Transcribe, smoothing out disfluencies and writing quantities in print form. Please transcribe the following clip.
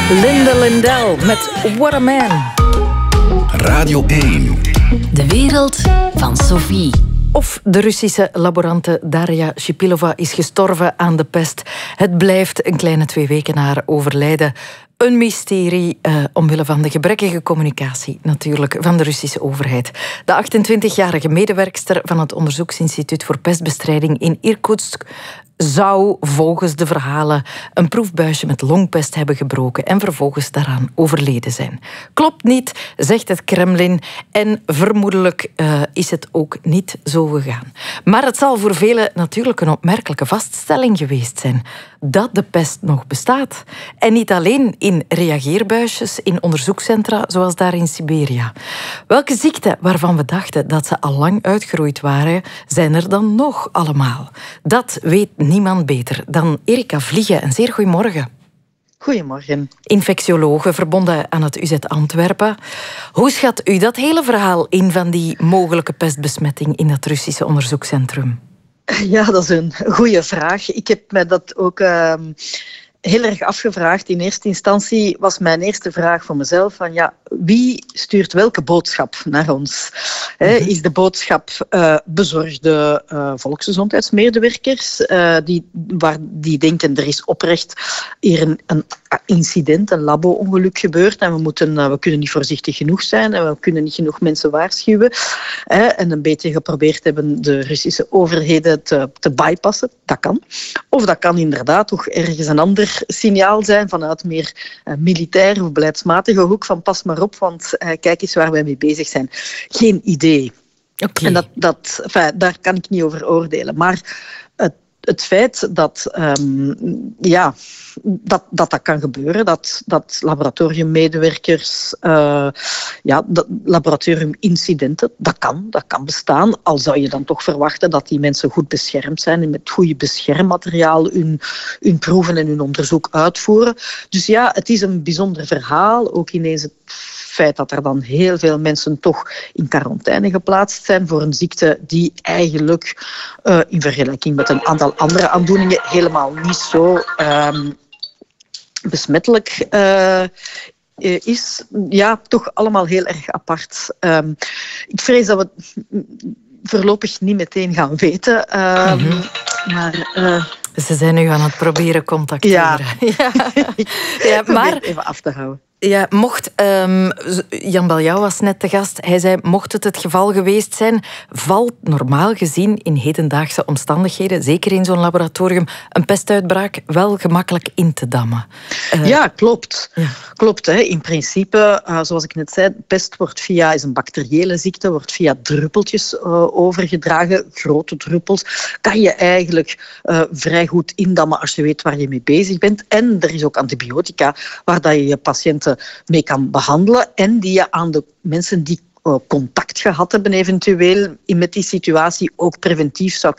Linda Lindell met What a Man. Radio 1. De wereld van Sophie. Of de Russische laborante Daria Shipilova is gestorven aan de pest. Het blijft een kleine 2 weken na haar overlijden een mysterie, omwille van de gebrekkige communicatie natuurlijk van de Russische overheid. De 28-jarige medewerkster van het Onderzoeksinstituut voor Pestbestrijding in Irkoetsk zou volgens de verhalen een proefbuisje met longpest hebben gebroken en vervolgens daaraan overleden zijn. Klopt niet, zegt het Kremlin, en vermoedelijk is het ook niet zo gegaan. Maar het zal voor velen natuurlijk een opmerkelijke vaststelling geweest zijn dat de pest nog bestaat. En niet alleen in reageerbuisjes, in onderzoekscentra zoals daar in Siberia. Welke ziekten waarvan we dachten dat ze al lang uitgeroeid waren, zijn er dan nog allemaal? Dat weet niemand beter dan Erika Vliegen. Een zeer goedemorgen. Goedemorgen. Infectiologe verbonden aan het UZ Antwerpen. Hoe schat u dat hele verhaal in van die mogelijke pestbesmetting in dat Russische onderzoekscentrum? Ja, dat is een goede vraag. Ik heb me dat ook heel erg afgevraagd. In eerste instantie was mijn eerste vraag voor mezelf van ja, wie stuurt welke boodschap naar ons? Is de boodschap bezorgde volksgezondheidsmedewerkers die denken er is oprecht hier een incident, een labo-ongeluk gebeurd en we kunnen niet voorzichtig genoeg zijn en we kunnen niet genoeg mensen waarschuwen en een beetje geprobeerd hebben de Russische overheden te bypassen? Dat kan. Of dat kan inderdaad toch ergens een ander signaal zijn vanuit meer militair of beleidsmatige hoek van pas maar op, want kijk eens waar wij mee bezig zijn. Geen idee. Okay. En daar kan ik niet over oordelen. Maar het feit dat dat kan gebeuren, dat laboratoriummedewerkers, laboratoriumincidenten, dat kan bestaan. Al zou je dan toch verwachten dat die mensen goed beschermd zijn en met goede beschermmateriaal hun proeven en hun onderzoek uitvoeren. Dus ja, het is een bijzonder verhaal. Ook ineens het feit dat er dan heel veel mensen toch in quarantaine geplaatst zijn voor een ziekte die eigenlijk in vergelijking met een aantal andere aandoeningen helemaal niet zo besmettelijk is. Ja, toch allemaal heel erg apart. Ik vrees dat we voorlopig niet meteen gaan weten. Maar ze zijn nu aan het proberen contacteren. Ja, maar even af te houden. Ja, Jan Baljouw was net te gast. Hij zei, mocht het geval geweest zijn, valt normaal gezien in hedendaagse omstandigheden, zeker in zo'n laboratorium, een pestuitbraak wel gemakkelijk in te dammen. Ja, klopt. Ja. Klopt, hè. In principe, zoals ik net zei, pest is een bacteriële ziekte, wordt via druppeltjes overgedragen, grote druppels. Kan je eigenlijk vrij goed indammen als je weet waar je mee bezig bent. En er is ook antibiotica waar dat je je patiënten mee kan behandelen en die je aan de mensen die contact gehad hebben eventueel met die situatie ook preventief zou